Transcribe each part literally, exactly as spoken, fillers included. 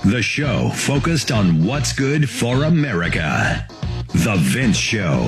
The show focused on what's good for America. The Vince Show.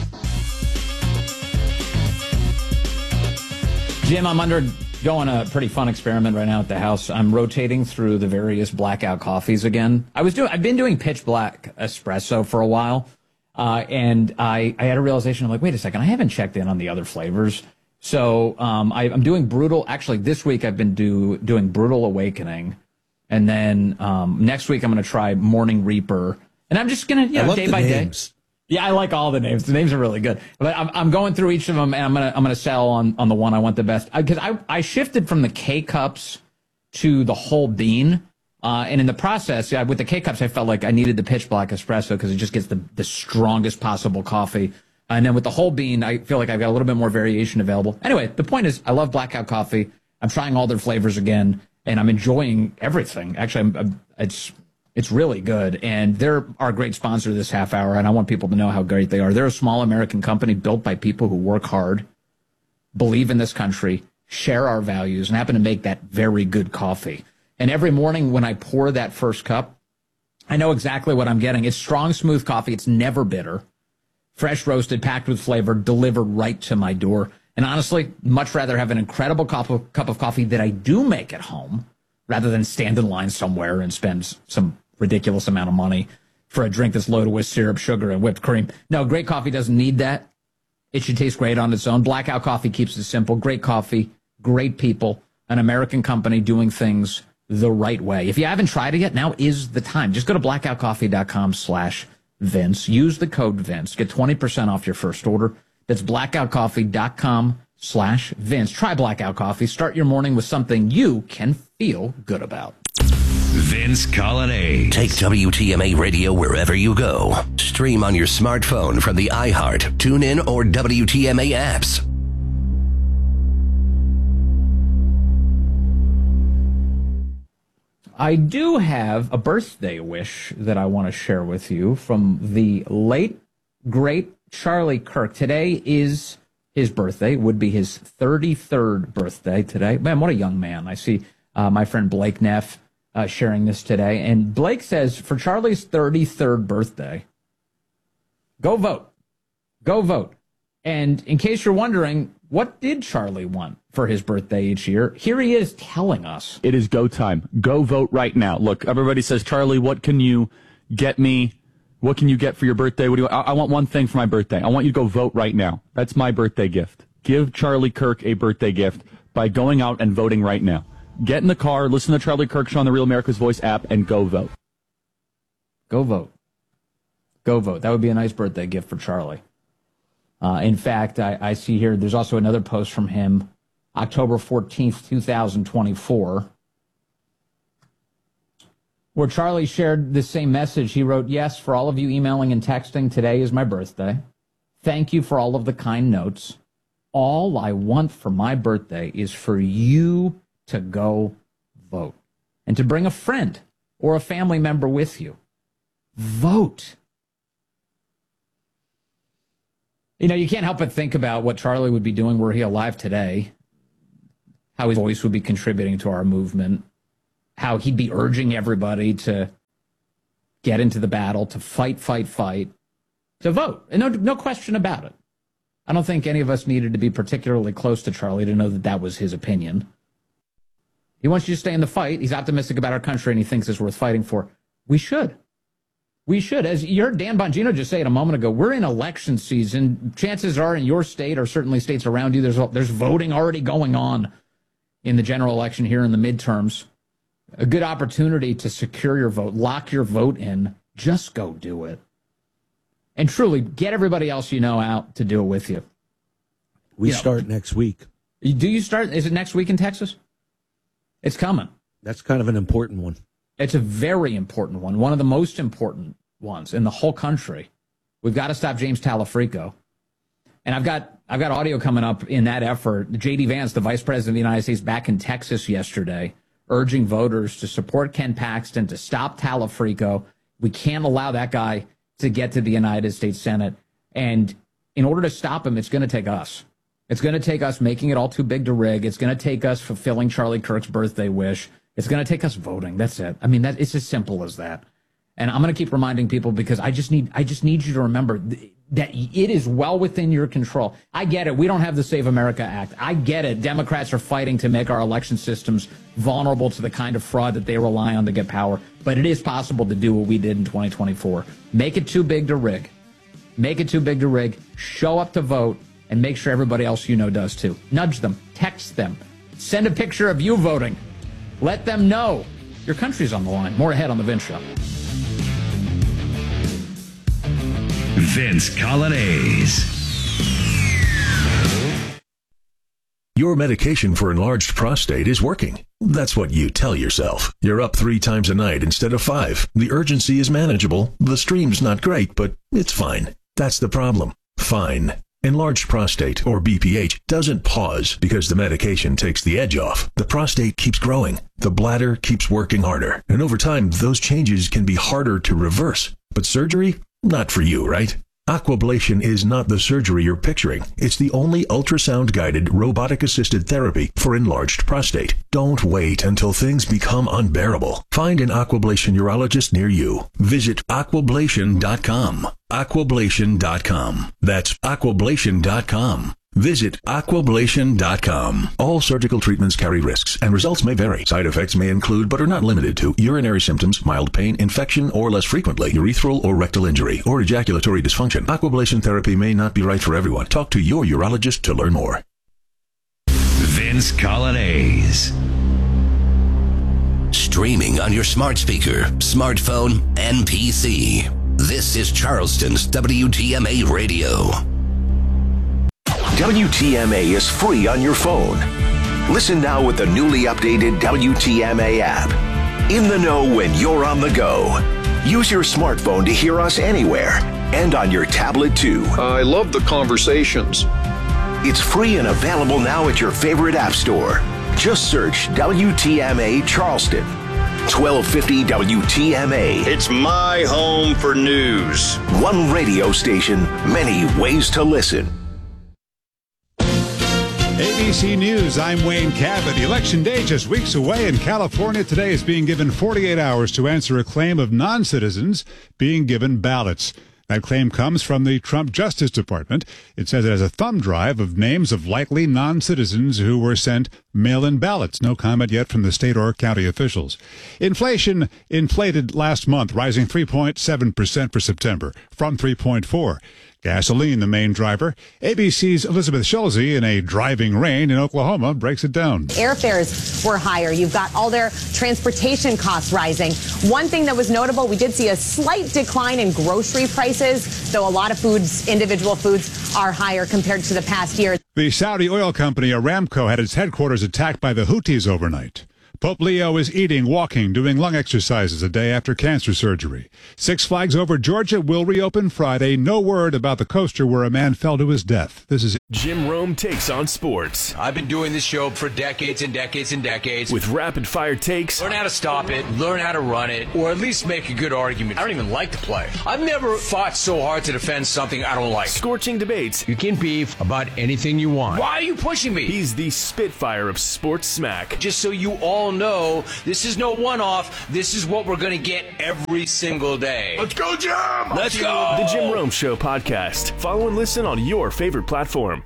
Jim, I'm undergoing a pretty fun experiment right now at the house. I'm rotating through the various blackout coffees again. I was doing, I've been doing pitch black espresso for a while, uh, and I, I had a realization. I'm like, wait a second, I haven't checked in on the other flavors. So um, I, I'm doing brutal. Actually, this week I've been do, doing Brutal Awakening. And then um, next week I'm going to try Morning Reaper, and I'm just going to, you know, day by names. day. Yeah, I like all the names. The names are really good. But I'm, I'm going through each of them, and I'm gonna I'm gonna sell on, on the one I want the best, because I, I I shifted from the K cups to the whole bean, uh, and in the process, yeah, with the K cups, I felt like I needed the pitch black espresso because it just gets the the strongest possible coffee. And then with the whole bean, I feel like I've got a little bit more variation available. Anyway, the point is, I love blackout coffee. I'm trying all their flavors again. And I'm enjoying everything. Actually, I'm, I'm, it's it's really good. And they're our great sponsor this half hour, and I want people to know how great they are. They're a small American company built by people who work hard, believe in this country, share our values, and happen to make that very good coffee. And every morning when I pour that first cup, I know exactly what I'm getting. It's strong, smooth coffee. It's never bitter. Fresh roasted, packed with flavor, delivered right to my door. And honestly, much rather have an incredible cup of, cup of coffee that I do make at home rather than stand in line somewhere and spend some ridiculous amount of money for a drink that's loaded with syrup, sugar, and whipped cream. No, great coffee doesn't need that. It should taste great on its own. Blackout Coffee keeps it simple. Great coffee, great people, an American company doing things the right way. If you haven't tried it yet, now is the time. Just go to blackoutcoffee.com slash Vince. Use the code Vince. Get twenty percent off your first order. That's blackoutcoffee.com slash Vince. Try Blackout Coffee. Start your morning with something you can feel good about. Vince Colonnade. Take W T M A radio wherever you go. Stream on your smartphone from the iHeart, TuneIn, or W T M A apps. I do have a birthday wish that I want to share with you from the late, great Charlie Kirk. Today is his birthday, would be his thirty-third birthday today. Man, what a young man. I see uh, my friend Blake Neff uh, sharing this today. And Blake says, for Charlie's thirty-third birthday, go vote. Go vote. And in case you're wondering, what did Charlie want for his birthday each year? Here he is telling us. It is go time. Go vote right now. Look, everybody says, Charlie, what can you get me? What can you get for your birthday? What do you? I, I want one thing for my birthday. I want you to go vote right now. That's my birthday gift. Give Charlie Kirk a birthday gift by going out and voting right now. Get in the car, listen to Charlie Kirk Show on the Real America's Voice app, and go vote. Go vote. Go vote. That would be a nice birthday gift for Charlie. Uh, in fact, I, I see here, there's also another post from him, October fourteenth, twenty twenty-four, where Charlie shared the same message. He wrote, yes, for all of you emailing and texting, today is my birthday. Thank you for all of the kind notes. All I want for my birthday is for you to go vote and to bring a friend or a family member with you. Vote. You know, you can't help but think about what Charlie would be doing were he alive today, how his voice would be contributing to our movement, how he'd be urging everybody to get into the battle, to fight, fight, fight, to vote. And no, no question about it. I don't think any of us needed to be particularly close to Charlie to know that that was his opinion. He wants you to stay in the fight. He's optimistic about our country, and he thinks it's worth fighting for. We should. We should. As you heard Dan Bongino just say it a moment ago, we're in election season. Chances are in your state, or certainly states around you, there's there's voting already going on in the general election here in the midterms. A good opportunity to secure your vote, lock your vote in. Just go do it. And truly, get everybody else you know out to do it with you. We you know, start next week. Do you start? Is it next week in Texas? It's coming. That's kind of an important one. It's a very important one, one of the most important ones in the whole country. We've got to stop James Talafrico. And I've got I've got audio coming up in that effort. J D Vance, the Vice President of the United States, back in Texas yesterday, urging voters to support Ken Paxton, to stop Talafrico. We can't allow that guy to get to the United States Senate. And in order to stop him, it's going to take us. It's going to take us making it all too big to rig. It's going to take us fulfilling Charlie Kirk's birthday wish. It's going to take us voting. That's it. I mean, that it's as simple as that. And I'm going to keep reminding people because I just need I just need you to remember th- that it is well within your control. I get it. We don't have the Save America Act. I get it. Democrats are fighting to make our election systems vulnerable to the kind of fraud that they rely on to get power. But it is possible to do what we did in twenty twenty-four. Make it too big to rig. Make it too big to rig. Show up to vote and make sure everybody else you know does too. Nudge them. Text them. Send a picture of you voting. Let them know your country's on the line. More ahead on The Vince Show. Vince Coglianese. Your medication for enlarged prostate is working. That's what you tell yourself. You're up three times a night instead of five. The urgency is manageable. The stream's not great, but it's fine. That's the problem. Fine. Enlarged prostate, or B P H, doesn't pause because the medication takes the edge off. The prostate keeps growing. The bladder keeps working harder. And over time, those changes can be harder to reverse. But surgery? Not for you, right? Aquablation is not the surgery you're picturing. It's the only ultrasound-guided, robotic-assisted therapy for enlarged prostate. Don't wait until things become unbearable. Find an Aquablation urologist near you. Visit aquablation dot com. aquablation dot com. That's aquablation dot com. Visit aquablation dot com. All surgical treatments carry risks, and results may vary. Side effects may include, but are not limited to, urinary symptoms, mild pain, infection, or less frequently, urethral or rectal injury, or ejaculatory dysfunction. Aquablation therapy may not be right for everyone. Talk to your urologist to learn more. Vince Coglianese. Streaming on your smart speaker, smartphone, and P C. This is Charleston's W T M A Radio. W T M A is free on your phone. Listen now with the newly updated W T M A app. In the know when you're on the go. Use your smartphone to hear us anywhere and on your tablet too. I love the conversations. It's free and available now at your favorite app store. Just search W T M A Charleston. twelve fifty W T M A. It's my home for news. One radio station, many ways to listen. A B C News, I'm Wayne Cabot. Election day just weeks away, and California today is being given forty-eight hours to answer a claim of non-citizens being given ballots. That claim comes from the Trump Justice Department. It says it has a thumb drive of names of likely non-citizens who were sent mail-in ballots. No comment yet from the state or county officials. Inflation inflated last month, rising three point seven percent for September from three point four. Gasoline, the main driver. A B C's Elizabeth Schulze, in a driving rain in Oklahoma, breaks it down. Airfares were higher. You've got all their transportation costs rising. One thing that was notable, we did see a slight decline in grocery prices, though a lot of foods, individual foods, are higher compared to the past year. The Saudi oil company Aramco had its headquarters attacked by the Houthis overnight. Pope Leo is eating, walking, doing lung exercises a day after cancer surgery. Six Flags Over Georgia will reopen Friday. No word about the coaster where a man fell to his death. This is Jim Rome Takes on Sports. I've been doing this show for decades and decades and decades. With rapid-fire takes. Learn how to stop it, learn how to run it, or at least make a good argument. I don't even like to play. I've never fought so hard to defend something I don't like. Scorching debates. You can beef about anything you want. Why are you pushing me? He's the Spitfire of sports smack. Just so you all know, this is no one-off. This is what we're going to get every single day. Let's go, Jim! Let's go! The Jim Rome Show podcast. Follow and listen on your favorite platform.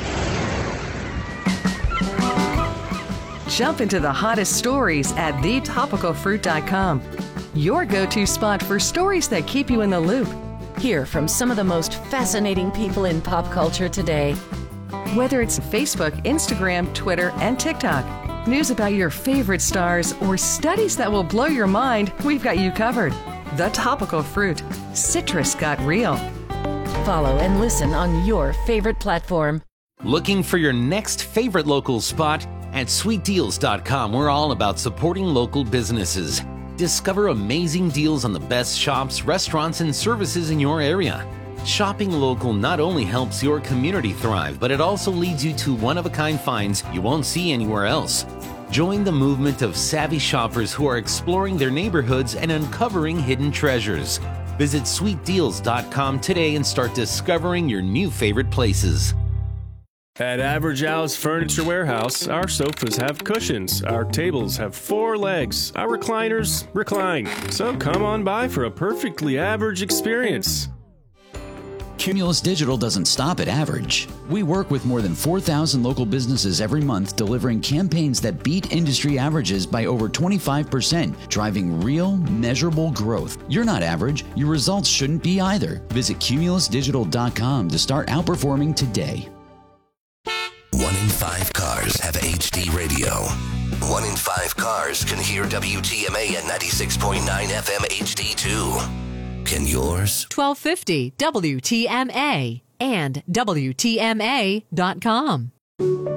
Jump into the hottest stories at the topical fruit dot com. Your go-to spot for stories that keep you in the loop. Hear from some of the most fascinating people in pop culture today. Whether it's Facebook, Instagram, Twitter, and TikTok, news about your favorite stars, or studies that will blow your mind, we've got you covered. The Topical Fruit. Citrus got real. Follow and listen on your favorite platform. Looking for your next favorite local spot? At sweet deals dot com, we're all about supporting local businesses. Discover amazing deals on the best shops, restaurants, and services in your area. Shopping local not only helps your community thrive, but it also leads you to one-of-a-kind finds you won't see anywhere else. Join the movement of savvy shoppers who are exploring their neighborhoods and uncovering hidden treasures. Visit sweet deals dot com today and start discovering your new favorite places. At Average Al's Furniture Warehouse, our sofas have cushions, our tables have four legs, our recliners recline. So come on by for a perfectly average experience. Cumulus Digital doesn't stop at average. We work with more than four thousand local businesses every month, delivering campaigns that beat industry averages by over twenty-five percent, driving real, measurable growth. You're not average. Your results shouldn't be either. Visit cumulus digital dot com to start outperforming today. One in five cars have H D radio. One in five cars can hear W T M A at ninety-six point nine F M H D too. Can yours? twelve fifty W T M A and W T M A dot com.